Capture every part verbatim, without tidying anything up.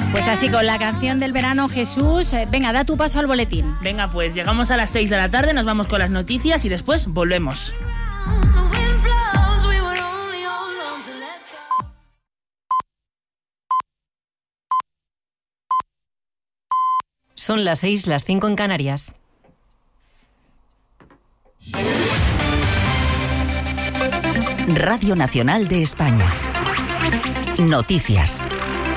Pues así, con la canción del verano, Jesús, eh, venga, da tu paso al boletín. Venga, pues llegamos a las seis de la tarde, nos vamos con las noticias y después volvemos. Son las seis, las cinco en Canarias. Radio Nacional de España. Noticias.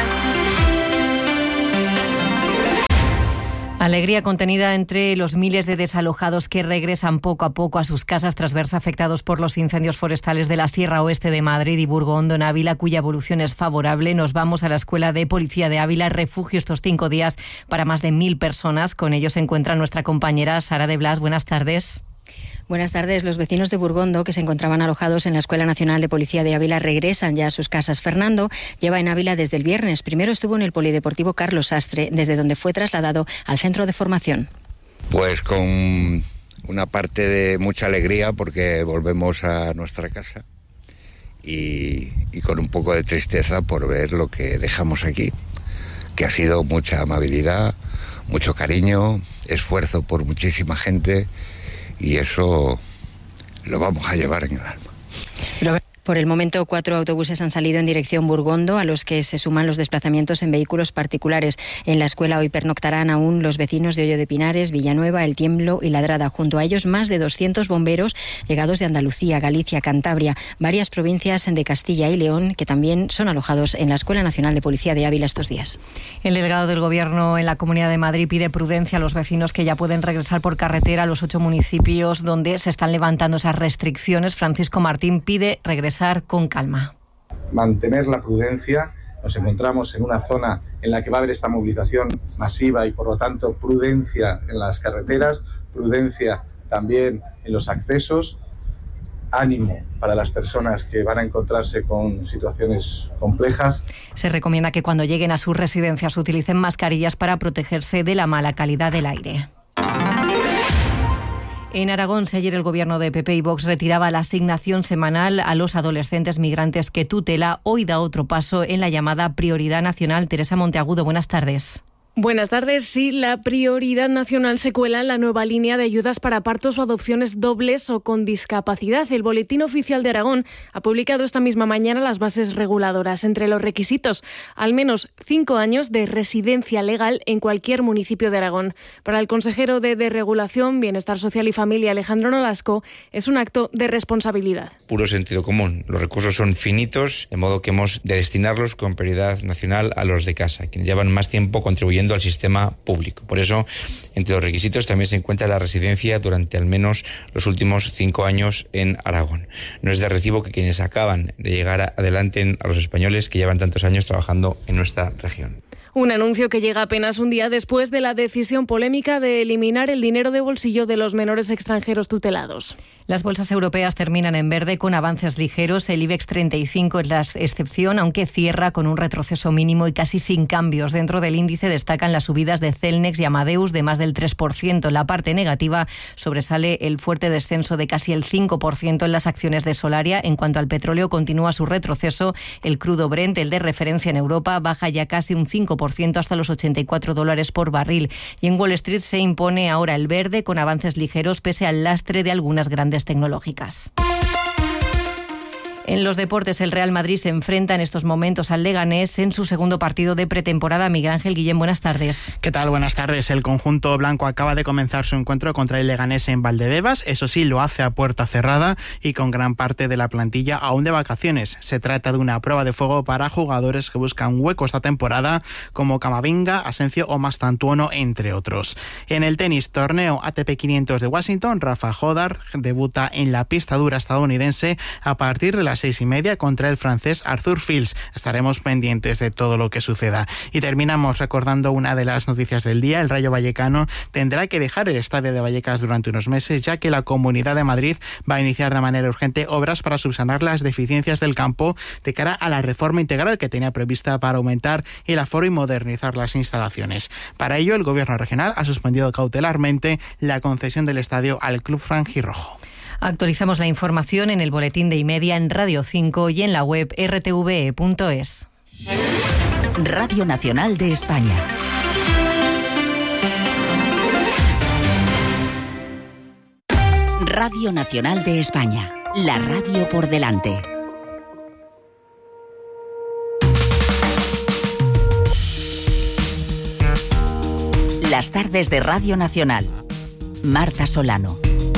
Alegría contenida entre los miles de desalojados que regresan poco a poco a sus casas tras verse afectados por los incendios forestales de la Sierra Oeste de Madrid y Burgondo en Ávila, cuya evolución es favorable. Nos vamos a la Escuela de Policía de Ávila, refugio estos cinco días para más de mil personas. Con ellos se encuentra nuestra compañera Sara de Blas. Buenas tardes. Buenas tardes. Los vecinos de Burgondo, que se encontraban alojados en la Escuela Nacional de Policía de Ávila, regresan ya a sus casas. Fernando lleva en Ávila desde el viernes. Primero estuvo en el Polideportivo Carlos Sastre, desde donde fue trasladado al centro de formación. Pues con una parte de mucha alegría porque volvemos a nuestra casa y, y con un poco de tristeza por ver lo que dejamos aquí, que ha sido mucha amabilidad, mucho cariño, esfuerzo por muchísima gente. Y eso lo vamos a llevar en el alma. Por el momento, cuatro autobuses han salido en dirección Burgondo, a los que se suman los desplazamientos en vehículos particulares. En la escuela hoy pernoctarán aún los vecinos de Hoyo de Pinares, Villanueva, El Tiemblo y Ladrada. Junto a ellos, más de doscientos bomberos llegados de Andalucía, Galicia, Cantabria, varias provincias de Castilla y León, que también son alojados en la Escuela Nacional de Policía de Ávila estos días. El delegado del Gobierno en la Comunidad de Madrid pide prudencia a los vecinos que ya pueden regresar por carretera a los ocho municipios donde se están levantando esas restricciones. Francisco Martín pide regresar con calma. Mantener la prudencia. Nos encontramos en una zona en la que va a haber esta movilización masiva y, por lo tanto, prudencia en las carreteras, prudencia también en los accesos. Ánimo para las personas que van a encontrarse con situaciones complejas. Se recomienda que cuando lleguen a sus residencias utilicen mascarillas para protegerse de la mala calidad del aire. En Aragón, si ayer el gobierno de P P y Vox retiraba la asignación semanal a los adolescentes migrantes que tutela, hoy da otro paso en la llamada Prioridad Nacional. Teresa Monteagudo, buenas tardes. Buenas tardes. Sí, la Prioridad Nacional se cuela en la nueva línea de ayudas para partos o adopciones dobles o con discapacidad. El Boletín Oficial de Aragón ha publicado esta misma mañana las bases reguladoras. Entre los requisitos, al menos cinco años de residencia legal en cualquier municipio de Aragón. Para el consejero de Desregulación, Bienestar Social y Familia, Alejandro Nolasco, es un acto de responsabilidad. Puro sentido común. Los recursos son finitos, de modo que hemos de destinarlos con prioridad nacional a los de casa, quienes llevan más tiempo contribuyendo al sistema público. Por eso, entre los requisitos también se encuentra la residencia durante al menos los últimos cinco años en Aragón. No es de recibo que quienes acaban de llegar adelanten a los españoles que llevan tantos años trabajando en nuestra región. Un anuncio que llega apenas un día después de la decisión polémica de eliminar el dinero de bolsillo de los menores extranjeros tutelados. Las bolsas europeas terminan en verde con avances ligeros. El IBEX treinta y cinco es la excepción, aunque cierra con un retroceso mínimo y casi sin cambios. Dentro del índice destacan las subidas de Celnex y Amadeus de más del tres por ciento. En la parte negativa sobresale el fuerte descenso de casi el cinco por ciento en las acciones de Solaria. En cuanto al petróleo, continúa su retroceso. El crudo Brent, el de referencia en Europa, baja ya casi un cinco por ciento hasta los ochenta y cuatro dólares por barril. Y en Wall Street se impone ahora el verde con avances ligeros pese al lastre de algunas grandes tecnológicas. En los deportes, el Real Madrid se enfrenta en estos momentos al Leganés en su segundo partido de pretemporada. Miguel Ángel Guillén, buenas tardes. ¿Qué tal? Buenas tardes. El conjunto blanco acaba de comenzar su encuentro contra el Leganés en Valdebebas. Eso sí, lo hace a puerta cerrada y con gran parte de la plantilla aún de vacaciones. Se trata de una prueba de fuego para jugadores que buscan hueco esta temporada, como Camavinga, Asencio o Mastantuono, entre otros. En el tenis, torneo A T P quinientos de Washington, Rafa Jodar debuta en la pista dura estadounidense a partir de la seis y media contra el francés Arthur Fils. Estaremos pendientes de todo lo que suceda. Y terminamos recordando una de las noticias del día. El Rayo Vallecano tendrá que dejar el estadio de Vallecas durante unos meses, ya que la Comunidad de Madrid va a iniciar de manera urgente obras para subsanar las deficiencias del campo de cara a la reforma integral que tenía prevista para aumentar el aforo y modernizar las instalaciones. Para ello, el Gobierno regional ha suspendido cautelarmente la concesión del estadio al Club Franjirrojo. Actualizamos la información en el boletín de Imedia, en Radio cinco y en la web r t v e punto es. Radio Nacional de España. Radio Nacional de España. La radio por delante. Las tardes de Radio Nacional. Marta Solano.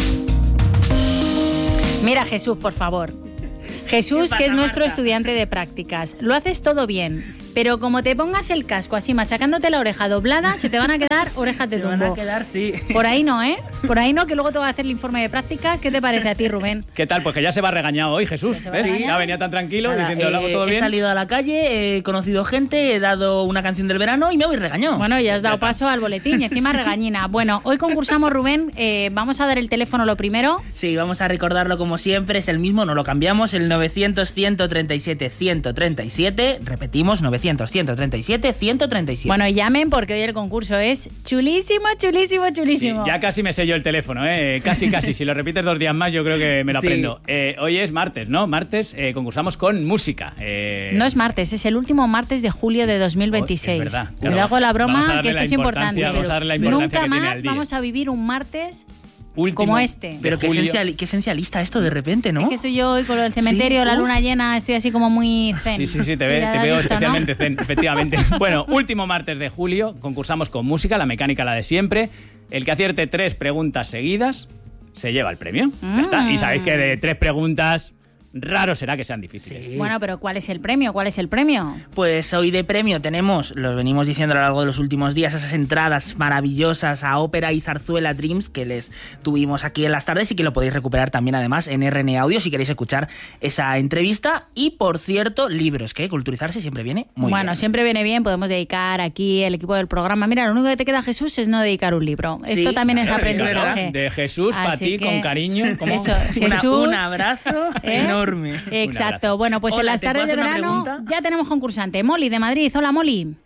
Mira, Jesús, por favor. Jesús, pasa, que es nuestro Marta? estudiante de prácticas. Lo haces todo bien, pero como te pongas el casco así machacándote la oreja doblada, se te van a quedar orejas de Se tumbo. van a quedar, sí. Por ahí no, ¿eh? Por ahí no, que luego te va a hacer el informe de prácticas. ¿Qué te parece a ti, Rubén? ¿Qué tal? Pues que ya se va regañado hoy, Jesús. se va ¿Ves? regañado. Ya venía tan tranquilo Nada, diciendo, ¿lo hago eh, todo he bien? salido a la calle, he conocido gente, he dado una canción del verano y me voy regañado. Bueno, ya has dado paso al boletín y encima regañina. Bueno, hoy concursamos, Rubén. Eh, vamos a dar el teléfono lo primero. Sí, vamos a recordarlo como siempre, es el mismo, no lo cambiamos, el novecientos, ciento treinta y siete, ciento treinta y siete, repetimos, novecientos, ciento treinta y siete, ciento treinta y siete. Bueno, llamen porque hoy el concurso es chulísimo, chulísimo, Sí, chulísimo. ya casi me sé yo el teléfono, ¿eh? Casi, casi. Si lo repites dos días más, yo creo que me lo Sí. aprendo. Eh, hoy es martes, ¿no? Martes eh, concursamos con música. Eh, No es martes, es el último martes de julio de dos mil veintiséis. Oh, es verdad, claro. Cuidado con la Vamos a broma, darle que esto la es importante. importancia, vamos a darle la importancia Nunca que tiene más al día. vamos a vivir un martes último como este. Pero de qué, julio. esencial, qué esencialista esto de repente, ¿no? Es que estoy yo hoy con lo del cementerio, Sí, la uf. luna llena, estoy así como muy zen. Sí, sí, sí, te, ve- ya te lo has veo visto, ¿no? especialmente zen, efectivamente. Bueno, último martes de julio, concursamos con música, la mecánica, la de siempre. El que acierte tres preguntas seguidas se lleva el premio. Ya está. Y sabéis que de tres preguntas, raro será que sean difíciles. Sí. Bueno, pero ¿cuál es el premio? ¿Cuál es el premio? Pues hoy de premio tenemos, lo venimos diciendo a lo largo de los últimos días, esas entradas maravillosas a Ópera y Zarzuela Dreams que les tuvimos aquí en las tardes y que lo podéis recuperar también además en R N Audio si queréis escuchar esa entrevista. Y por cierto, libros, que culturizarse siempre viene muy bueno, bien. siempre viene bien, podemos dedicar aquí el equipo del programa. Mira, lo único que te queda, Jesús, es no dedicar un libro. Sí, Esto también es claro, aprendizaje. De Jesús para Así ti, que- con cariño. ¿Cómo? Eso, Una- Jesús. un abrazo ¿Eh? enorme. Exacto. abrazo. Bueno, pues en Hola, las ¿te puedo tardes de hacer una verano pregunta? ya tenemos concursante. Molly, de Madrid. Hola, Molly.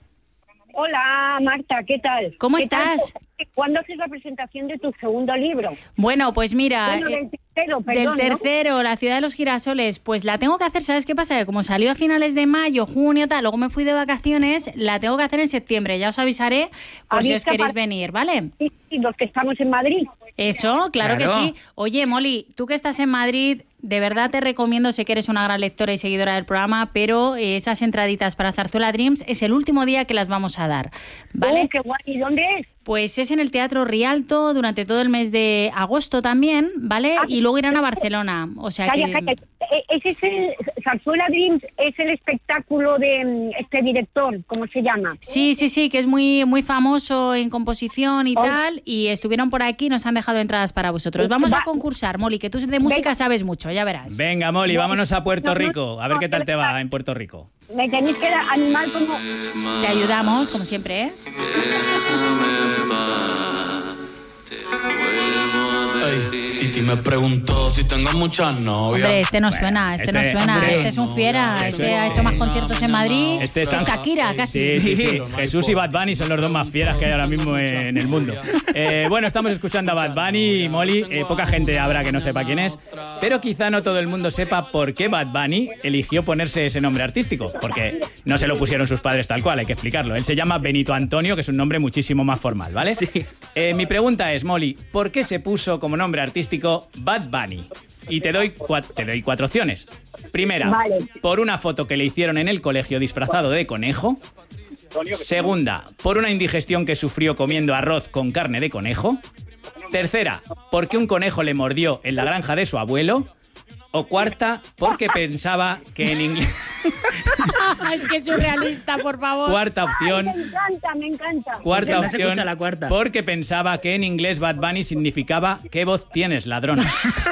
Hola, Marta, ¿qué tal? ¿Cómo ¿Qué estás? tal? ¿Cuándo haces la presentación de tu segundo libro? Bueno, pues mira, Bueno, eh, del tercero, del perdón, ¿no? tercero, La ciudad de los girasoles, pues la tengo que hacer, ¿sabes qué pasa? Que como salió a finales de mayo, junio, tal, luego me fui de vacaciones, la tengo que hacer en septiembre, ya os avisaré por si os Avisa queréis para- venir, ¿vale? Sí, sí, los que estamos en Madrid. Eso, claro, Claro. que sí. Oye, Molly, tú que estás en Madrid, de verdad te recomiendo, sé que eres una gran lectora y seguidora del programa, pero eh, esas entraditas para Zarzuela Dreams es el último día que las vamos a dar, ¿vale? Oh, qué guay. ¿Y dónde es? Pues es en el Teatro Rialto durante todo el mes de agosto también, ¿vale? Ah, Y luego irán a Barcelona, o sea Calla, que... calla. Eh, Ese es el Zarzuela Dreams, es el espectáculo de mm, este director, ¿cómo se llama? Sí, sí, sí, que es muy, muy famoso en composición y Oh. tal, y estuvieron por aquí y nos han dejado entradas para vosotros. Vamos a Va- concursar, Molly, que tú de música Venga. sabes mucho, ya verás. Venga, Molly, vámonos a Puerto No, no, Rico. A ver no, qué tal te espera. va en Puerto Rico. Me tenéis que animar como... Te ayudamos, como siempre, ¿eh? Ey, Titi me preguntó si tengo muchas novias. Hombre, este no Bueno, suena, este, no este- suena, hombre, este es un fiera, no, este no, ha hecho más conciertos en Madrid Este es que tan- Shakira, casi. Sí, sí, sí. Jesús y Bad Bunny son los dos más fieras que hay ahora mismo en el mundo. Eh, bueno, estamos escuchando a Bad Bunny y Molly. Eh, poca gente habrá que no sepa quién es, pero quizá no todo el mundo sepa por qué Bad Bunny eligió ponerse ese nombre artístico, porque no se lo pusieron sus padres tal cual, hay que explicarlo. Él se llama Benito Antonio, que es un nombre muchísimo más formal, ¿vale? Sí. Eh, mi pregunta es, Molly, ¿por qué se puso como nombre artístico Bad Bunny? Y te doy, cua- te doy cuatro opciones. Primera, Vale. por una foto que le hicieron en el colegio disfrazado de conejo. Segunda, por una indigestión que sufrió comiendo arroz con carne de conejo. Tercera, porque un conejo le mordió en la granja de su abuelo. O cuarta, porque pensaba que en inglés... Es que es surrealista, por favor. Cuarta opción... Me encanta, me encanta. Cuarta No se opción, escucha la cuarta. porque pensaba que en inglés Bad Bunny significaba ¿qué voz tienes, ladrón?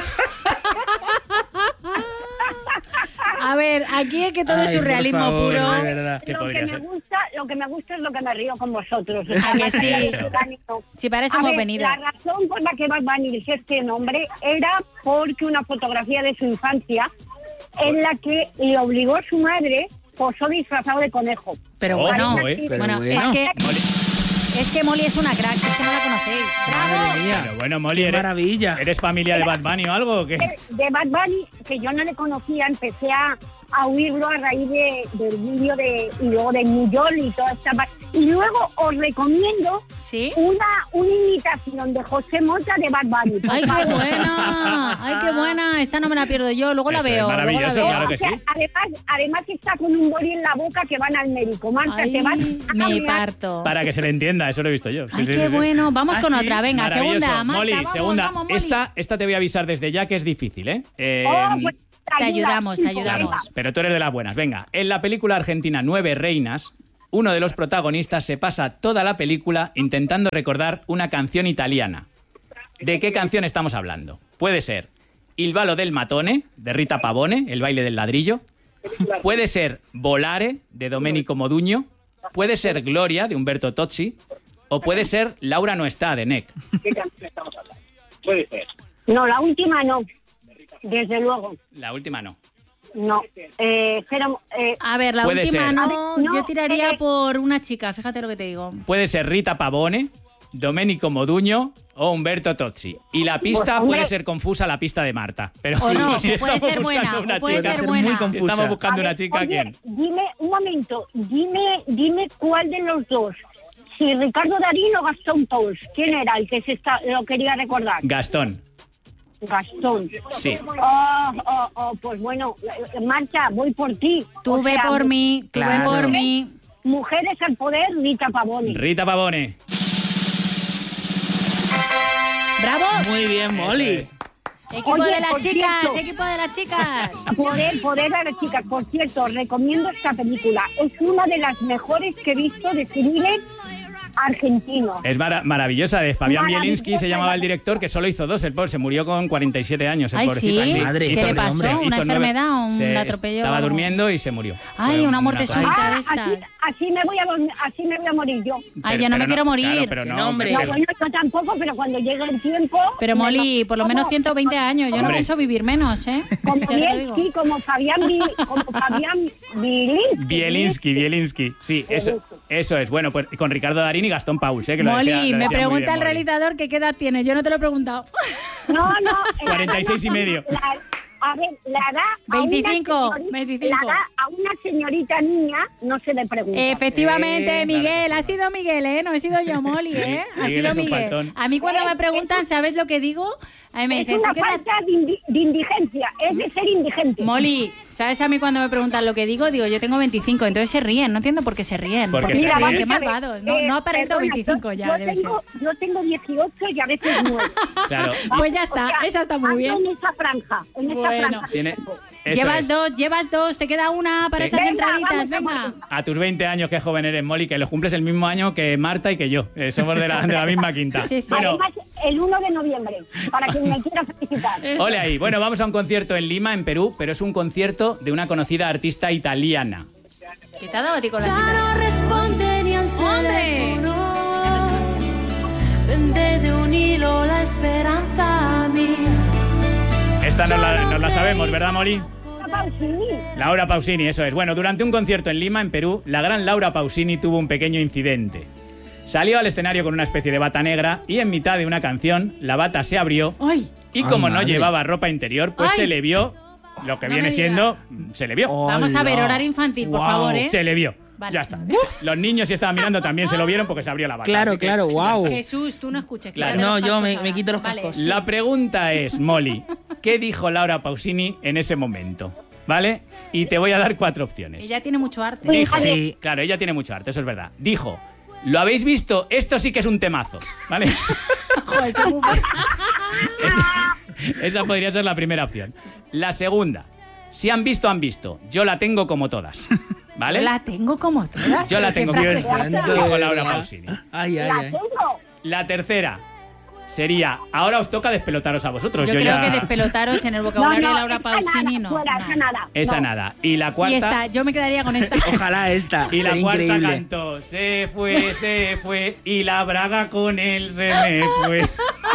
A ver, aquí es que todo es Ay, por surrealismo favor, puro. de verdad. ¿Qué Lo que podría me ser? gusta, lo que me gusta es lo que me río con vosotros. ¿A que sí? Eso. Sí, para eso A hemos ver, venido. La razón por la que Bad Bunny eligió este nombre era porque una fotografía de su infancia en la que le obligó su madre posó disfrazado de conejo. Pero Oh, bueno, no, eh, pero bueno, bueno. es que Molly. es que Molly es una crack, es que no la conocéis. ¡Bravo! Madre mía. Pero bueno, Molly, Qué ¿eres, maravilla. ¿eres familia de Bad Bunny o algo? ¿O qué? De Bad Bunny, que yo no le conocía, empecé a a oírlo a raíz de, del vídeo de, y luego de New York y toda esta parte. Y luego os recomiendo ¿Sí? una, una imitación de José Mota de Bad Bunny. ¡Ay, qué buena! ¡Ay, qué buena! Esta no me la pierdo yo, luego la Eso es veo. maravilloso, luego la veo. claro que O sea, sí. además, además está con un boli en la boca que van al médico. Marta, Ay, te van a me cambiar. parto. Para que se le entienda, eso lo he visto yo. Sí, Ay, sí, qué sí, sí. bueno. Vamos ¿Ah, con sí? otra. Venga, Maravilloso. segunda. Marta, Molly, vamos, segunda. vamos, Molly. Esta, esta te voy a avisar desde ya que es difícil, ¿eh? Eh, Oh, pues, Te ayudamos, te Claro, ayudamos. Pero tú eres de las buenas. Venga, en la película argentina Nueve Reinas, uno de los protagonistas se pasa toda la película intentando recordar una canción italiana. ¿De qué canción estamos hablando? Puede ser Il ballo del matone, de Rita Pavone, el baile del ladrillo. Puede ser Volare, de Domenico Modugno. Puede ser Gloria, de Umberto Tozzi. O puede ser Laura no está, de Neck. ¿Qué canción estamos hablando? Puede ser. No, la última no. Desde luego. La última no. No. Eh, pero, eh, A ver, la Puede última ser. no, A ver, no, yo tiraría eh, por una chica, fíjate lo que te digo. Puede ser Rita Pavone, Domenico Modugno o Humberto Tozzi. Y la pista Pues, hombre. puede ser confusa, la pista de Marta. Pero O si, no, si puede estamos ser buscando buena, una o puede chica, ser ser buena. muy si confusa. estamos buscando a una ver, chica, oye, ¿quién? Dime, un momento, dime, dime cuál de los dos. Si Ricardo Darín o Gastón Pauls. ¿Quién era el que se está, lo quería recordar? Gastón. Gastón. Sí. Oh, oh, oh, pues bueno, eh, Marcha, voy por ti. Tú O ve sea, por mí, tú ve claro. por mí. Mujeres al poder, Rita Pavone. Rita Pavone. ¡Bravo! Muy bien, Molly. Eso Equipo Oye, de las por chicas, cierto. equipo de las chicas. Poder, poder a las chicas. Por cierto, recomiendo esta película. Es una de las mejores que he visto de thriller argentino. Es mara- maravillosa, de Fabián Maravillosa. Bielinski, se llamaba el director, que solo hizo dos. El pobre se murió con cuarenta y siete años, el Ay, pobrecito. ¿sí? Madre, ¿Qué Hizo- le pasó? hombre, ¿Una hizo nueve- enfermedad o un se- atropello? Estaba o algo? durmiendo y se murió. Ay, Fue una muerte cosa- súbita. Ah, esta. así, así me voy a dormir- así me voy a morir yo. Ay, yo no me quiero morir. Claro, pero Que no, no, hombre. No, pero- bueno, yo tampoco, pero cuando llegue el tiempo... Pero me Molly, lo- por lo menos como- ciento veinte años. Yo no Hombre. pienso vivir menos, ¿eh? Como Ya te lo digo. Bielski, como Fabián, Bi- como Fabián Bielinski. Bielinski, Bielinski. Sí, eso, eso es. Bueno, pues con Ricardo Darín y Gastón Pauls, ¿eh? Que lo Molly, decía- lo me decía muy pregunta bien, el Molly. realizador que qué edad tiene. Yo no te lo he preguntado. No, no. la cuarenta y seis y edad no- medio. la- a ver, la edad... a una veinticinco, señorita- veinticinco. La edad a una señorita niña no se le pregunta. Efectivamente, Eh, Miguel, claro que ha sido Miguel, ¿eh? No he sido yo, Molly, ¿eh? Ha Miguel sido es un Miguel. faltón. A mí cuando me preguntan, ¿sabes lo que digo? A mí me Es dicen, una ¿tú qué edad? falta de, indi- de indigencia, es de ser indigente. Molly, ¿sabes a mí cuando me preguntan lo que digo? Digo, yo tengo veinticinco, entonces se ríen. No entiendo por qué se ríen. Porque Porque se se ríen. ríen, qué vamos a ver, malvados. No, eh, no aparento perdona, veinticinco yo- ya, yo debe tengo, ser. Yo tengo dieciocho y a veces nueve. Claro. Pues ya está, esa está muy ando bien. en esa franja, en esa Bueno. franja. Tiene- eso Llevas es. dos, llevas dos, te queda una para Te- esas Venga, entraditas, vamos a venga. A tus veinte años, qué joven eres, Molly, que los cumples el mismo año que Marta y que yo. Eh, somos de la, de la misma quinta. Sí, sí. Bueno, Además, el uno de noviembre, para quien me quiera felicitar. Eso. ole ahí. Bueno, vamos a un concierto en Lima, en Perú, pero es un concierto de una conocida artista italiana. ¿Qué te ha dado a ti con la Ya cita? no responde ni al teléfono. Vende de un hilo la esperanza mía. Esta nos la, nos la sabemos, ¿verdad, Molly? Pausini. Laura Pausini, eso es. Bueno, durante un concierto en Lima, en Perú, la gran Laura Pausini tuvo un pequeño incidente. Salió al escenario con una especie de bata negra y en mitad de una canción la bata se abrió ¡Ay! y como Ay, no madre. llevaba ropa interior, pues Ay. se le vio lo que No viene me siendo, se le vio. Vamos a ver, Hola. horario infantil, por Guau. favor, ¿eh? Se le vio. Vale. Ya está. Los niños si estaban mirando también se lo vieron porque se abrió la bata. Claro, así que- claro, wow. Jesús, tú no escuches. Claro. quítate No, los yo cascos me- ahora. me quito los Vale. cascos. La pregunta es, Molly, ¿qué dijo Laura Pausini en ese momento? ¿Vale? Y te voy a dar cuatro opciones. Ella tiene mucho arte. Dijo, Sí. claro, ella tiene mucho arte, eso es verdad. Dijo, ¿lo habéis visto? Esto sí que es un temazo, ¿vale? Joder, soy muy- esa, esa podría ser la primera opción. La segunda, si han visto, han visto. Yo la tengo como todas, ¿vale? Yo la tengo como todas. Yo la ¿Qué tengo frase como es todas. esa? Dijo Laura Pausini. Ay, ay, La ay. tengo. La tercera sería, ahora os toca despelotaros a vosotros. Yo, Yo, creo ya... que despelotaros en el vocabulario No, no, de Laura esa Pausini nada, no. fuera, no. esa nada. Esa No. nada. Y la Y cuarta... esta, yo me quedaría con esta. Ojalá esta. Y la sería cuarta increíble. cantó, se fue, se fue, y la braga con él se me fue.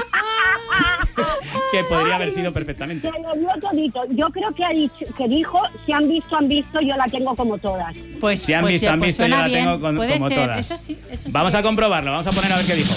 Que podría haber sido perfectamente. Se lo dio todito. Yo creo que, ha dicho, que dijo, si han visto, han visto, yo la tengo como todas. Pues, Si han pues, visto, han pues visto, yo suena la bien. tengo con- Puede como ser, todas. Eso sí, eso sí. Vamos a comprobarlo, vamos a poner a ver qué dijo.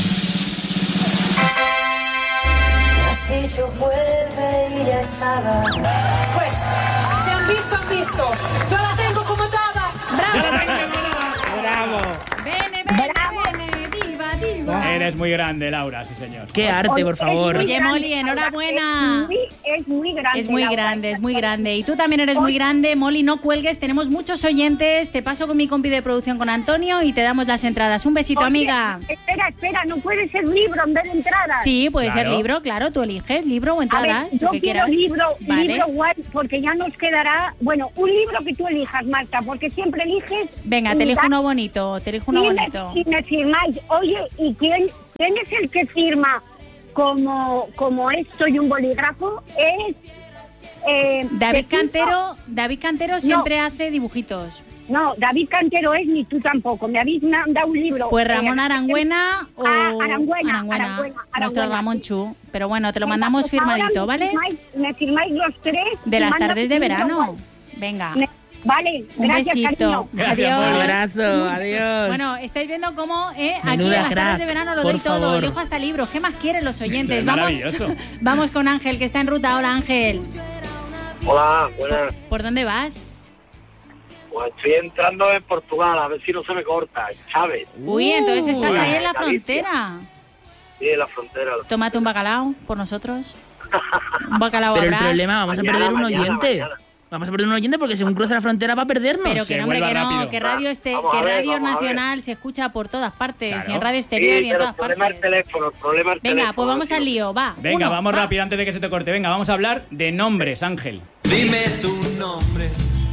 Me has dicho vuelve y ya estaba. Pues se han han visto, han visto. Yo la tengo como todas. ¡Bravo! ¡Bravo! ¡Bene, bene, bene! ¡Diva, diva! Eres muy grande, Laura, sí señor. ¡Qué arte, por favor! Oye, Molly, enhorabuena. Es muy, es muy grande. Es muy Laura. grande, es muy grande. Y tú también eres muy grande, Molly, no cuelgues. Tenemos muchos oyentes. Te paso con mi compi de producción, con Antonio, y te damos las entradas. Un besito, Oye, amiga. Espera, espera, ¿no puede ser libro en vez de entradas? Sí, puede Claro. ser libro, claro. Tú eliges libro o A entradas, ver, yo lo que quiero quieras. libro, Vale. libro guay, porque ya nos quedará, bueno, un libro que tú elijas, Marta, porque siempre eliges. Venga, y te elijo da- uno bonito, te elijo uno y me- bonito. Y me firmáis. Oye, ¿y quién, quién es el que firma como, como esto y un bolígrafo? Es eh, David Pepito. Cantero, David Cantero siempre hace dibujitos. No, David Cantero es, ni tú tampoco. Me habéis dado un libro. Pues Ramón Eh, Arangüena o Ah, Arangüena, Arangüena, Arangüena, nuestro Arangüena. Ramón Chu. Pero bueno, te lo Venga, mandamos pues ahora firmadito, me ¿vale? firmáis- Me firmáis los tres. De y las mando tardes de un verano. libro. Venga. Me- Vale, Un gracias, besito. cariño. Gracias, Adiós. Un Molly. abrazo, adiós. Bueno, estáis viendo cómo eh, aquí Menuda en las crack, tardes de verano lo por doy todo. favor. Elijo hasta libros. ¿Qué más quieren los oyentes? Es Vamos, maravilloso. vamos con Ángel, que está en ruta. Hola, Ángel. Hola, buenas. ¿Por dónde vas? Pues estoy entrando en Portugal, a ver si no se me corta. Chávez. Uy, entonces estás Uy, ahí en la Galicia. frontera. Sí, en la frontera. Tómate un bacalao por nosotros. Un bacalao Pero el habrás. problema, vamos Mañana, a perder un mañana, oyente. mañana. Vamos a perder un oyente porque según cruce la frontera va a perdernos. Pero que Que no, hombre, vuelva que no, rápido. que radio, este, Vamos que a ver, radio vamos a ver. nacional se escucha por todas partes, Claro. y en radio Sí, exterior y en pero todas el problema es el partes. teléfono, el problema es el Venga, teléfono, pues vamos tío. al lío, va. Venga, Uno, vamos va. rápido antes de que se te corte. Venga, vamos a hablar de nombres, Ángel. Dime tu nombre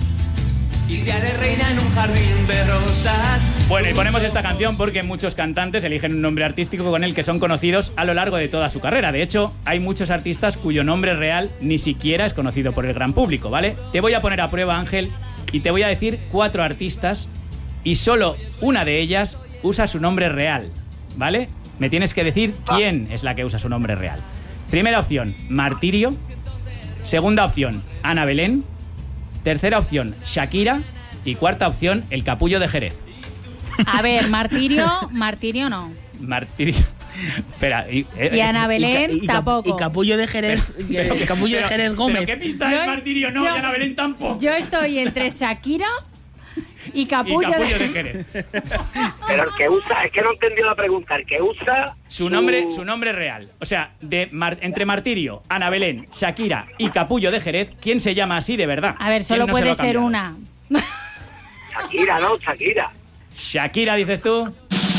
y te haré reina en un jardín de rosas. Bueno, y ponemos esta canción porque muchos cantantes eligen un nombre artístico con el que son conocidos a lo largo de toda su carrera. De hecho, hay muchos artistas cuyo nombre real ni siquiera es conocido por el gran público, ¿vale? Te voy a poner a prueba, Ángel, y te voy a decir cuatro artistas y solo una de ellas usa su nombre real, ¿vale? Me tienes que decir quién es la que usa su nombre real. Primera opción, Martirio. Segunda opción, Ana Belén. Tercera opción, Shakira. Y cuarta opción, el Capullo de Jerez. A ver, Martirio, Martirio no. Martirio. Espera. Y, eh, Y Ana Belén y, ca- y ca- tampoco. Y Capullo de Jerez, Pero- y Capullo de pero- Jerez Gómez. ¿Pero qué pista Yo- es Martirio? No, yo- y Ana Belén tampoco. Yo estoy entre Shakira y Y Capullo, Capullo de... de Jerez. Pero el que usa, es que no entendí la pregunta, el que usa... Su nombre, su nombre real. O sea, de Mar- entre Martirio, Ana Belén, Shakira y Capullo de Jerez, ¿quién se llama así de verdad? A ver, ¿Quién solo no se lo puede ha ser cambiado? una. Shakira, ¿no? Shakira. Shakira, dices tú.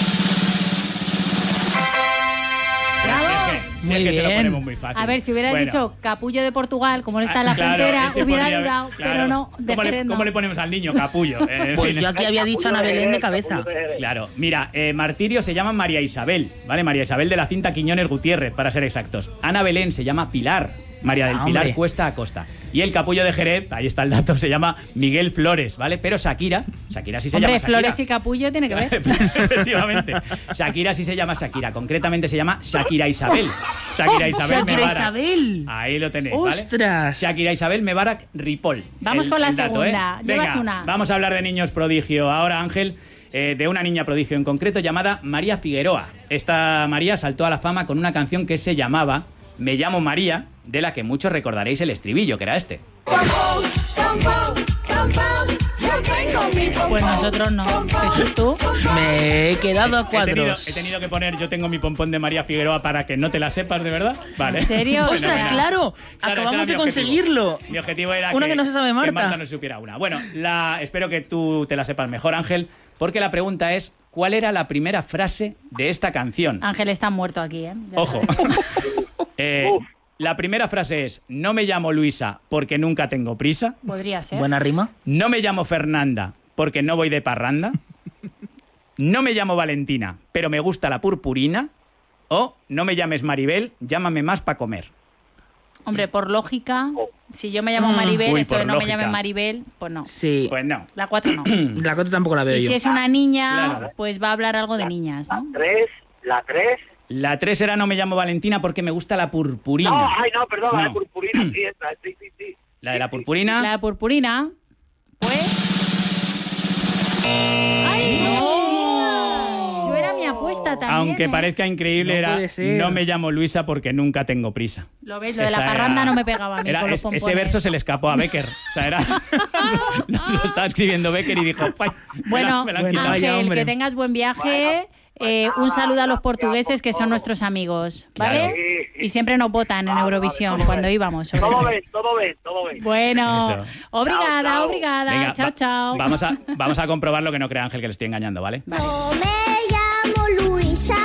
Bravo. Si es que, si Muy es que se lo bien. ponemos muy fácil. A ver, si hubieras Bueno. dicho Capullo de Portugal, como no está en la Ah, claro, frontera, ese hubiera podría haber- dudado, claro. pero no, de ¿Cómo le, Jerez no. cómo le ponemos al niño? Capullo. Eh, en Pues fin. yo aquí había dicho Ana Belén de cabeza. Claro, mira, eh, Martirio se llama María Isabel, ¿vale? María Isabel de la Cinta Quiñones Gutiérrez, para ser exactos. Ana Belén se llama Pilar, María del Ah, Pilar hombre. Cuesta Acosta. Y el Capullo de Jerez, ahí está el dato, se llama Miguel Flores, ¿vale? Pero Shakira, Shakira sí se Hombre, llama Shakira. Flores y Capullo tiene que ver. Efectivamente. Shakira sí se llama Shakira, concretamente se llama Shakira Isabel. Shakira Isabel Shakira Mebarak. Isabel. Ahí lo tenéis, ¿vale? ¡Ostras! Shakira Isabel Mebarak Ripoll. Vamos El- con la el dato, segunda. ¿eh? Llevas Venga, una. Vamos a hablar de niños prodigio. Ahora, Ángel, eh, de una niña prodigio en concreto llamada María Figueroa. Esta María saltó a la fama con una canción que se llamaba Me llamo María, de la que muchos recordaréis el estribillo, que era este. Pues nosotros no. Jesús, tú. Me he quedado a He tenido, cuadros. he tenido que poner Yo tengo mi pompón de María Figueroa para que no te la sepas de verdad. Vale. ¿En serio? ¡Ostras, Fenomenal. claro! Claro, ese Acabamos era de mi objetivo. conseguirlo. Mi objetivo era Una que no se sabe Marta. que Marta no supiera una. Bueno, la, espero que tú te la sepas mejor, Ángel, porque la pregunta es, ¿cuál era la primera frase de esta canción? Ángel está muerto aquí, ¿eh? Ya Ojo. sabes. Eh, la primera frase es, no me llamo Luisa porque nunca tengo prisa. Podría ser. Buena rima. No me llamo Fernanda porque no voy de parranda. No me llamo Valentina, pero me gusta la purpurina. O no me llames Maribel, llámame más para comer. Hombre, por lógica, si yo me llamo Mm. Maribel, Uy, esto por de no me lógica. llamen Maribel, pues no. Sí. Pues no. La cuatro no. La cuatro tampoco la veo Y yo. si es una niña, Claro. pues va a hablar algo de niñas, ¿no? Tres, la tres. La tres era no me llamo Valentina porque me gusta la purpurina. No, ay, no, perdón, la No. de purpurina, sí, esa, sí, sí, sí. La de la purpurina. La de purpurina, pues... ¡Ay, no! Yo era mi apuesta también. Aunque ¿eh? parezca increíble, No era puede ser. no me llamo Luisa porque nunca tengo prisa. Lo ves, lo de la Esa parranda era- no me pegaba a mí era- con los es- pompones. ese verso se le escapó a Becker. O sea, era. Lo estaba escribiendo Becker y dijo. "Ay, me la- Bueno, me la han Bueno, quitado". vaya, Ángel, hombre. que tengas buen viaje. Eh, un saludo a los portugueses que son nuestros amigos, ¿vale? Claro. Y siempre nos votan en Eurovisión todo cuando bien. íbamos. sobre Todo todo. bien, todo bien, todo bien. Bueno, Eso. obrigada, Chao, chao. obrigada. Venga, chao, va- chao. Vamos a, vamos a comprobar lo que no crea Ángel que le estoy engañando, ¿vale? No me llamo Luisa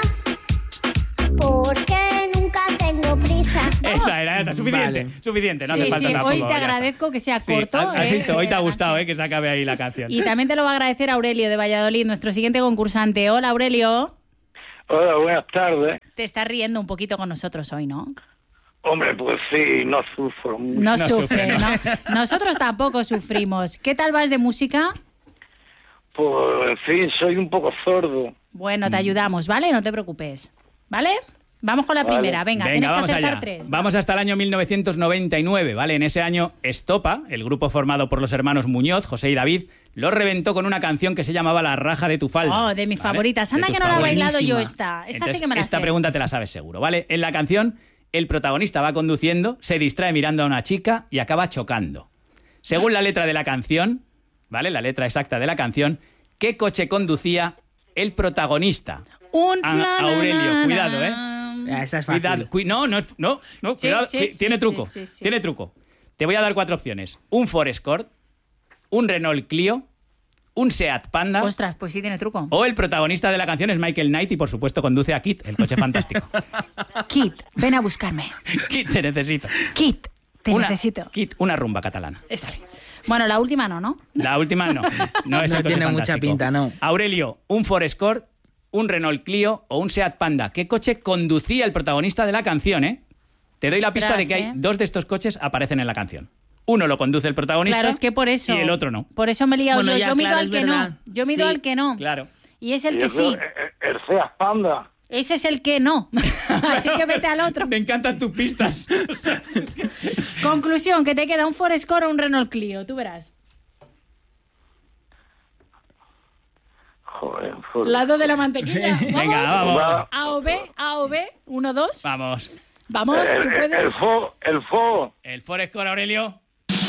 porque nunca tengo prisa. Esa era, era suficiente, Vale. suficiente, no Sí, hace falta sí, tampoco. hoy te ya está. agradezco que sea Sí, corto. has- has ¿eh? visto, hoy te ha La gustado canción. eh, que se acabe ahí la canción. Y también te lo va a agradecer Aurelio de Valladolid, nuestro siguiente concursante. Hola, Aurelio. Hola, buenas tardes. Te estás riendo un poquito con nosotros hoy, ¿no? Hombre, pues sí, no sufro mucho. No, No sufre, sufre, ¿no? ¿no? Nosotros tampoco sufrimos. ¿Qué tal vas de música? Pues, en fin, soy un poco sordo. Bueno, te ayudamos, ¿vale? No te preocupes. ¿Vale? Vamos con la Vale. primera. Venga, Venga, tienes que vamos acertar allá. tres. Vamos hasta el año mil novecientos noventa y nueve, ¿vale? En ese año, Estopa, el grupo formado por los hermanos Muñoz, José y David, lo reventó con una canción que se llamaba La raja de tu falda. Oh, de mis ¿vale? favoritas. De Anda tus que no la he favoritas. bailado yo Buenísima. esta. Esta Entonces, sí que me la esta sé. pregunta te la sabes seguro, ¿vale? En la canción, el protagonista va conduciendo, se distrae mirando a una chica y acaba chocando. Según la letra de la canción, ¿vale? La letra exacta de la canción, ¿qué coche conducía el protagonista? Un A- na, na, Aurelio, na, cuidado, ¿eh? na. Ah, esa es fácil. Cuidado, cui- no, no, es- no, no, Sí, cuidado, sí, ti- sí, tiene sí, truco, sí, sí. tiene truco. Te voy a dar cuatro opciones. Un Ford Escort, un Renault Clio, un Seat Panda Ostras, pues sí tiene truco. o el protagonista de la canción es Michael Knight y por supuesto conduce a Kit, el coche fantástico. Kit, ven a buscarme. Kit, te necesito. Kit, te Una- necesito. Kit, una rumba catalana. Eso. Bueno, la última no, ¿no? La última no. No es No el coche tiene mucha fantástico. pinta, no. Aurelio, un Ford Escort, un Renault Clio o un Seat Panda. ¿Qué coche conducía el protagonista de la canción, eh? Te doy la pista Ostras, de que ¿eh? hay dos de estos coches aparecen en la canción. Uno lo conduce el protagonista Claro, es que por eso. y el otro no. Por eso me he liado Bueno, yo. ya, Yo mido claro, al es que verdad. no. Yo mido Sí, al que no. Claro. Y es el Y que eso, sí. eh, El Seat Panda. Ese es el que no. Así que vete al otro. Me encantan tus pistas. Conclusión, que te queda un Ford Escort o un Renault Clio. Tú verás. Joder, joder. Lado de la mantequilla. ¿Vamos? Venga, vamos. A o B, A o B, uno, dos. Vamos. Vamos, el, tú el, puedes. el Fo, el Fo. El Ford Escort, Aurelio.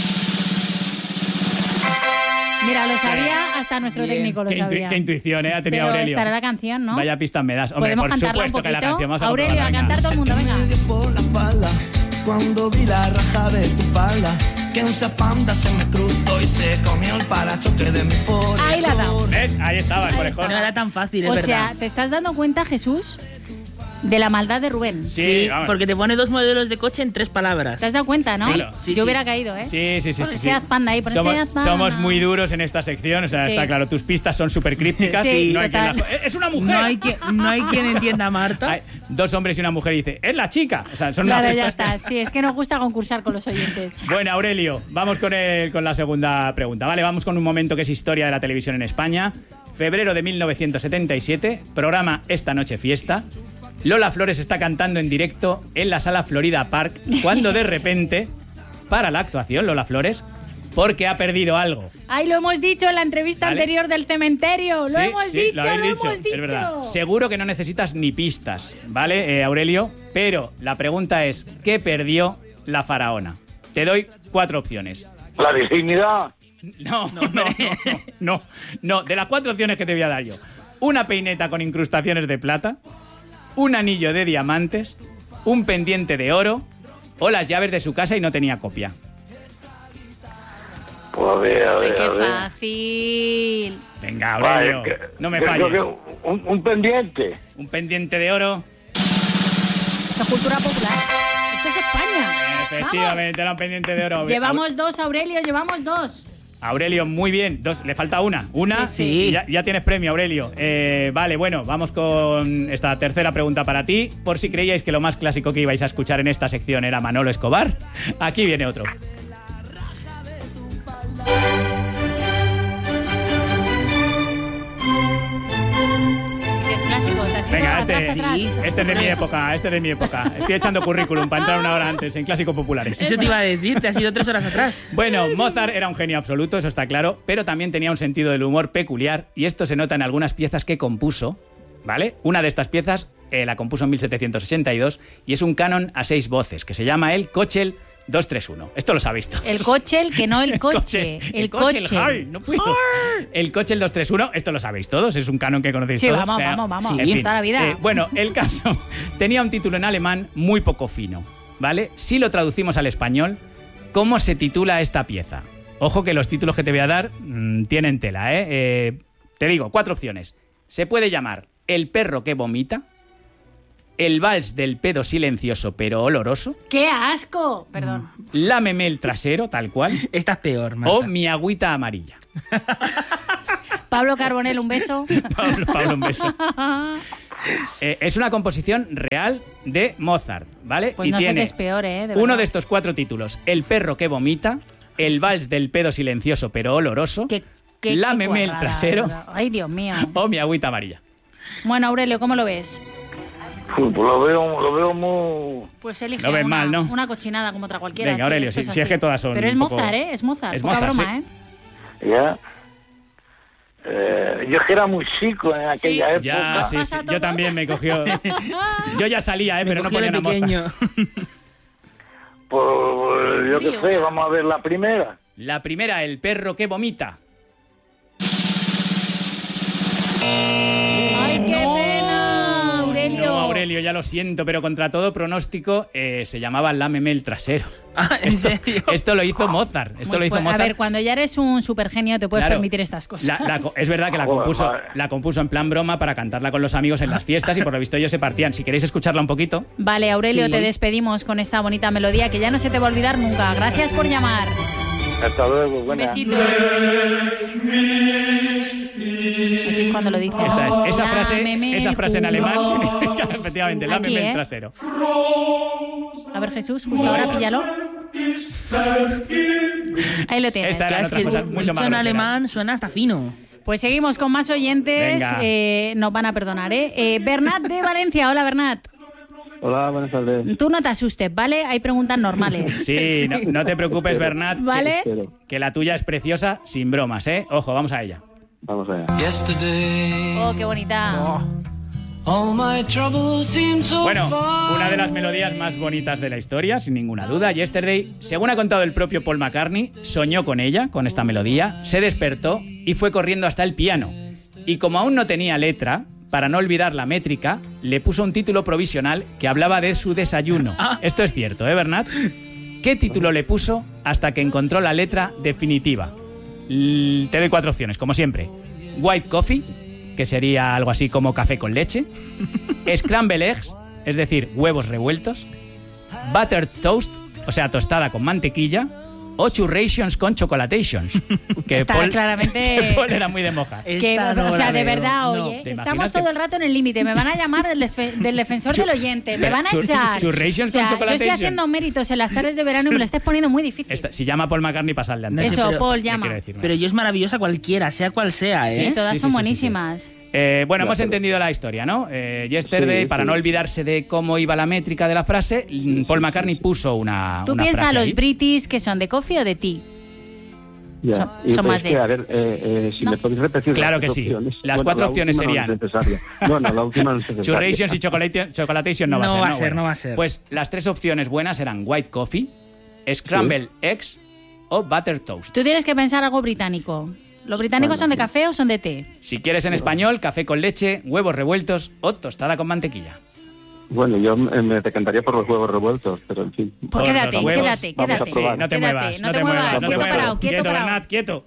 Mira, lo sabía, hasta nuestro Bien. técnico lo Qué, intu- sabía. qué intuición, ¿eh? Ha tenido Pero Aurelio. estará la canción, ¿no? Vaya pista me das. Hombre, Podemos por cantarla un supuesto que la poquito. canción. Vamos a Aurelio, a comprobarla, cantar todo el mundo, venga. Me dio por la espalda cuando vi la raja de tu falda. Que un Seat Panda se me cruzó y se comió el parachoque de mi Ford. Ahí la ha dado. ¿Ves? Ahí estaba el Ahí Ford está. Escort. No era tan fácil, es O verdad. sea, ¿te estás dando cuenta, Jesús, de la maldad de Rubén? Sí, Sí, vamos. porque te pone dos modelos de coche en tres palabras. ¿Te has dado cuenta, no? Sí, Claro. sí, Yo sí. hubiera caído, ¿eh? Sí, sí, sí. Pon sí, sí. Seat Panda ahí, pon somos, Seat Panda. somos muy duros en esta sección, o sea, Sí. está claro, tus pistas son súper crípticas. Sí, no hay quien total. la- ¡Es una mujer! No hay, quien, no hay quien entienda a Marta. Hay dos hombres y una mujer y dice, ¡es la chica! O sea, son Claro, unas ya pistas está. Sí, es que nos gusta concursar con los oyentes. que- Bueno, Aurelio, vamos con, el, con la segunda pregunta. Vale, vamos con un momento que es historia de la televisión en España. Febrero de mil novecientos setenta y siete, programa Esta Noche Fiesta. Lola Flores está cantando en directo en la sala Florida Park cuando de repente para la actuación Lola Flores porque ha perdido algo. Ay, lo hemos dicho en la entrevista Vale. anterior del cementerio. Lo Sí, hemos sí, dicho, lo lo, habéis dicho, hemos dicho. es verdad. Seguro que no necesitas ni pistas, ¿vale, eh, Aurelio? Pero la pregunta es, ¿qué perdió la faraona? Te doy cuatro opciones. La virginidad. No, no, no, no, no, no. De las cuatro opciones que te voy a dar yo. Una peineta con incrustaciones de plata, un anillo de diamantes, un pendiente de oro o las llaves de su casa y no tenía copia. Pues a ver, a Ay, ver, qué a ver. fácil. Venga, Aurelio, Vale, que- no me que- falles. que- Un, un pendiente. Un pendiente de oro. Esto es cultura popular. Esto es España. Efectivamente, era un pendiente de oro. Llevamos dos, Aurelio, llevamos dos. Aurelio, muy bien. Dos, le falta una. Una, Sí, sí. y Ya, ya tienes premio, Aurelio. Eh, vale, bueno, vamos con esta tercera pregunta para ti. Por si creíais que lo más clásico que ibais a escuchar en esta sección era Manolo Escobar, aquí viene otro. Sí que es clásico. Te has ido Venga, atrás, este, atrás. este es de mi época, este es de mi época. Estoy echando currículum para entrar una hora antes en Clásico Populares. Eso te iba a decir, te has ido tres horas atrás. Bueno, Mozart era un genio absoluto, eso está claro, pero también tenía un sentido del humor peculiar y esto se nota en algunas piezas que compuso ¿vale? Una de estas piezas eh, la compuso en mil setecientos ochenta y dos y es un canon a seis voces que se llama el Köchel dos tres uno. Esto lo sabéis todos. El Köchel, que no el coche. El, el Köchel, Köchel. Harry, no puedo. El Köchel dos tres uno, esto lo sabéis todos, es un canon que conocéis Sí, todos. vamos, O sea, vamos, vamos. en Sí, fin, toda la vida. eh, bueno, el caso tenía un título en alemán muy poco fino, ¿vale? Si lo traducimos al español, ¿cómo se titula esta pieza? Ojo que los títulos que te voy a dar mmm, tienen tela, ¿eh? ¿eh? Te digo, cuatro opciones. Se puede llamar El perro que vomita, El vals del pedo silencioso pero oloroso, ¡Qué asco! Perdón. Lámeme el trasero, tal cual. Esta es peor, Marta. O Mi agüita amarilla. Pablo Carbonell, un beso. Pablo, Pablo, un beso. Eh, es una composición real de Mozart, ¿vale? Pues y no sé tiene qué es peor, ¿eh? De uno verdad. de estos cuatro títulos: El perro que vomita, El vals del pedo silencioso pero oloroso, Qué- qué- Lámeme qué el guarrada, trasero ¿verdad? Ay, Dios mío. o Mi agüita amarilla. Bueno, Aurelio, ¿cómo lo ves? Pues lo veo, lo veo muy... Pues elige Lo ves una, mal, ¿no? una cochinada como otra cualquiera. Venga, sí, Aurelio, esto si, es si es así. que todas son Pero es un poco- Mozart, ¿eh? Es Mozart. Es Poca Mozart, broma, sí. ¿eh? Ya. Eh, yo es que era muy chico en aquella época. Ya, sí, sí, yo también me cogió. Yo ya salía, ¿eh? Me Pero no cogió de ponía una pequeño. Pues yo qué Tío. sé, vamos a ver la primera. La primera, El perro que vomita. ¡Ay, qué pena, Aurelio! No, Aurelio, ya lo siento, pero contra todo pronóstico eh, se llamaba Lámeme el trasero. Ah, ¿en esto, serio? esto lo hizo Mozart. Esto Muy lo hizo fuerte. Mozart. A ver, cuando ya eres un supergenio te puedes Claro. permitir estas cosas. La- la co- es verdad que la Joder, compuso, madre. la compuso en plan broma para cantarla con los amigos en las fiestas y por lo visto ellos se partían. Si queréis escucharla un poquito. Vale, Aurelio, Sí. te despedimos con esta bonita melodía que ya no se te va a olvidar nunca. Gracias por llamar. Hasta luego, Un buena. besito. Aquí es cuando lo dices. Esta es, esa frase, Lámeme esa el frase en alemán, culo. efectivamente, Aquí, lámeme ¿eh? el trasero. A ver, Jesús, justo ahora píllalo. Ahí lo tienes. Esta era Ya, es otras que cosas mucho dicho más en groseras. alemán suena hasta fino. Pues seguimos con más oyentes. Venga. Eh, nos van a perdonar, ¿eh? eh Bernat de Valencia. Hola, Bernat. Hola, buenas tardes. Tú no te asustes, ¿vale? Hay preguntas normales. Sí, no, no te preocupes, Bernat, que- ¿Vale? Pero, que la tuya es preciosa, sin bromas, ¿eh? Ojo, vamos a ella. vamos allá. Oh, qué bonita. Bueno, una de las melodías más bonitas de la historia, sin ninguna duda. Yesterday, según ha contado el propio Paul McCartney, soñó con ella, con esta melodía, se despertó y fue corriendo hasta el piano. Y como aún no tenía letra, para no olvidar la métrica, le puso un título provisional que hablaba de su desayuno. Esto es cierto, ¿eh, Bernat? ¿Qué título le puso hasta que encontró la letra definitiva? L- Te doy cuatro opciones, como siempre. White Coffee, que sería algo así como café con leche. Scrambled Eggs, es decir, huevos revueltos. Buttered Toast, o sea, tostada con mantequilla. O Churrations con Chocolatations. Que Está Paul, claramente- que Paul era muy de moja. Que, Esta no o sea, la de veo. verdad, No. oye, ¿Te estamos imaginas que- todo el rato en el límite. Me van a llamar del, desfe- del defensor Chu- del oyente. Me pero van a chur- echar. churrations o sea, con yo estoy chocolatation. haciendo méritos en las tardes de verano y me lo estás poniendo muy difícil. Esta- si llama Paul McCartney, pasadle antes. No sé, Eso, pero- Paul, ¿Qué llama. quiere decir? Pero yo es maravillosa cualquiera, sea cual sea, ¿eh? Sí, todas sí, son sí, sí, buenísimas. Eh, bueno, hemos Claro. entendido la historia, ¿no? Eh, yesterday, Sí, para sí. no olvidarse de cómo iba la métrica de la frase, mm, Paul McCartney puso una, Tú una piensas frase los ahí. british que son de coffee o de tea. Ya. Son- Y son pues más de- que, a ver, eh, eh, si No. me podéis repetir Claro las que tres sí. opciones. Las Bueno, cuatro la opciones última serían- No es necesaria. Bueno, la última no es necesaria. Churrations y chocolate, Chocolatation no va a No ser. va a ¿no? ser, Bueno, no va a ser. Pues las tres opciones buenas eran White Coffee, Scrambled Eggs o Butter Toast. Tú tienes que pensar algo británico. ¿Los británicos Bueno, son de sí. café o son de té? Si quieres en español, café con leche, huevos revueltos o tostada con mantequilla. Bueno, yo eh, me decantaría por los huevos revueltos, pero en fin. Pues Por quédate, los huevos. quédate, Vamos a quédate. probar. No te Quédate, muevas, no te muevas, no te quieto muevas. parado, quieto parado. Bernat, quieto.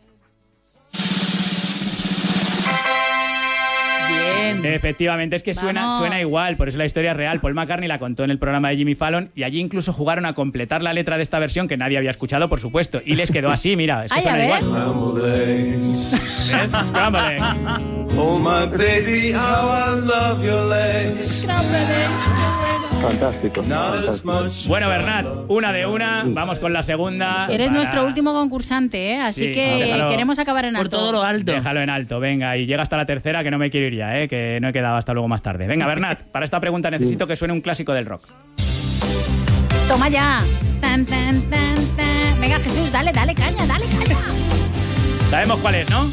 Bien. Efectivamente, es que suena, Vamos. suena igual, por eso la historia es real. Paul McCartney la contó en el programa de Jimmy Fallon y allí incluso jugaron a completar la letra de esta versión que nadie había escuchado, por supuesto, y les quedó así, mira, es que Ay, a suena ver. igual. ¿Ves? Scrambled eggs. Oh my baby, how I love your legs. Fantástico. Not as fantástico. much. Bueno, Bernat, una de una, vamos con la segunda. Eres para- nuestro último concursante, ¿eh? Así Sí, que déjalo. queremos acabar en Por alto. todo lo alto. Déjalo en alto, venga, y llega hasta la tercera, que no me quiero ir ya, ¿eh? Que no he quedado hasta luego más tarde. Venga, Bernat, para esta pregunta necesito que suene un clásico del rock. Toma ya. Tan, tan, tan, tan. Venga, Jesús, dale, dale caña, dale caña. Sabemos cuál es, ¿no?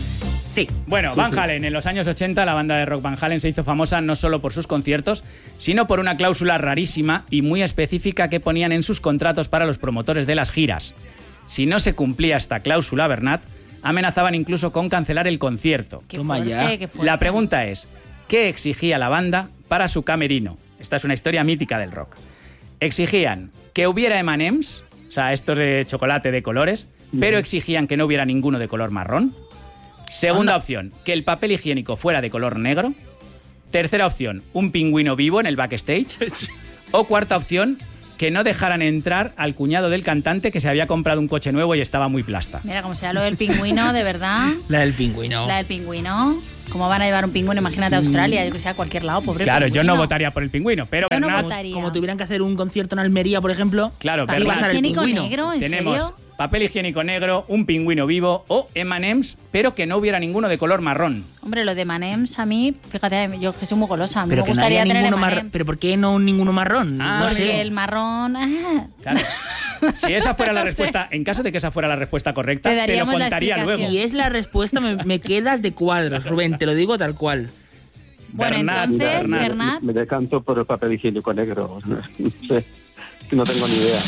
Sí. Bueno, Van Halen, en los años ochenta la banda de rock Van Halen se hizo famosa no solo por sus conciertos, sino por una cláusula rarísima y muy específica que ponían en sus contratos para los promotores de las giras. Si no se cumplía esta cláusula, Bernat, amenazaban incluso con cancelar el concierto. Qué Toma fuerte, ya. Qué fuerte. La pregunta es, ¿qué exigía la banda para su camerino? Esta es una historia mítica del rock. Exigían que hubiera eme and eme's, o sea, estos de chocolate de colores, pero exigían que no hubiera ninguno de color marrón. Segunda opción, que el papel higiénico fuera de color negro. Tercera opción, un pingüino vivo en el backstage. O cuarta opción, que no dejaran entrar al cuñado del cantante que se había comprado un coche nuevo y estaba muy plasta. Mira, como sea lo del pingüino, de verdad. La del pingüino. La del pingüino. ¿Cómo van a llevar un pingüino? Imagínate a Australia, yo que sé, a cualquier lado, pobre Claro, pingüino. yo no votaría por el pingüino, pero Yo no Bernat, votaría. Como tuvieran que hacer un concierto en Almería, por ejemplo. Claro, así va a ser el higiénico pingüino. negro, ¿en tenemos serio? papel higiénico negro, un pingüino vivo o eme and eme's, pero que no hubiera ninguno de color marrón. Hombre, lo de eme and eme's a mí, fíjate, yo que soy muy golosa, a mí Pero me que no gustaría haya tener ninguno eme and marrón. eme's. Pero ¿por qué no ninguno marrón? Ah, no Porque sé. el marrón... ah. Claro. Si esa fuera la No sé. respuesta, en caso de que esa fuera la respuesta correcta, Te te, lo daríamos la contaría luego. explicación. Si es la respuesta, me, me quedas de cuadros, Rubén, te lo digo tal cual. Bueno, Bernat, entonces, Bernat. Bernat... Me decanto por el papel higiénico negro. No sé, no tengo ni idea.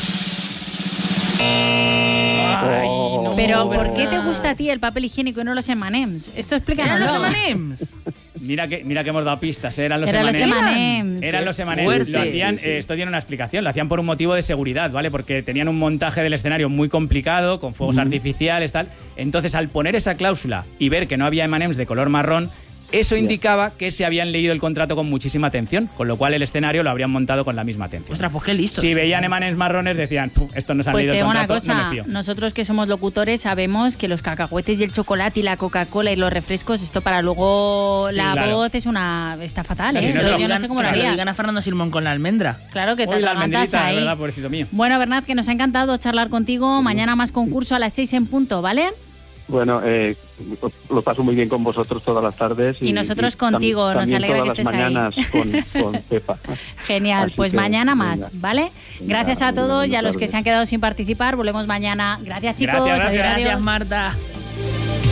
Ay, Oh. no, Pero ¿por Bernat. qué te gusta a ti el papel higiénico y no los eme and eme's? Esto explícanos. ¿Eran los eme and eme's? Mira que, mira que hemos dado pistas, ¿eh? eran los Eran eme los and eme's. eme and eme's. Eran los eme and Fuerte. eme's. Lo hacían, eh, esto tiene una explicación, lo hacían por un motivo de seguridad, ¿vale? Porque tenían un montaje del escenario muy complicado, con fuegos artificiales, tal. Entonces, al poner esa cláusula y ver que no había eme and eme's de color marrón, eso indicaba que se habían leído el contrato con muchísima atención, con lo cual el escenario lo habrían montado con la misma atención. Ostras, pues qué listo. Si veían eme and eme's marrones, decían, "Puf, esto no se han Pues te leído el digo una contrato, no cosa, me fío". nosotros que somos locutores sabemos que los cacahuetes y el chocolate y la Coca-Cola y los refrescos, esto para luego Sí, la claro. voz es una... está fatal, No, ¿eh? si no Eso se lo yo no digan- sé cómo lo que se lo haría. digan a Fernando Simón con la almendra. Claro que te Uy, la atragantas almendrita, ahí. ¿verdad, pobrecito mío? Bueno, Bernat, que nos ha encantado charlar contigo. Mañana más concurso a las seis en punto, ¿vale? Bueno, eh, lo paso muy bien con vosotros todas las tardes. Y nosotros contigo, tam- nos también alegra todas que las estés ahí. mañanas con, con Pepa. Genial, Así pues que, mañana más, venga. ¿vale? Gracias a muy bien, todos y a buenas los que tardes. se han quedado sin participar. Volvemos mañana. Gracias, chicos. Gracias, Adiós, gracias. adiós. Gracias, Marta.